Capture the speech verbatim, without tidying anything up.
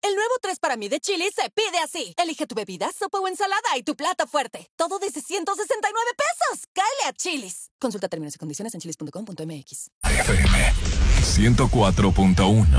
El nuevo tres para mí de Chili's se pide así. Elige tu bebida, sopa o ensalada y tu plato fuerte. Todo desde ciento sesenta y nueve pesos. ¡Cáele a Chili's! Consulta términos y condiciones en chilis punto com punto m x. F M ciento cuatro punto uno.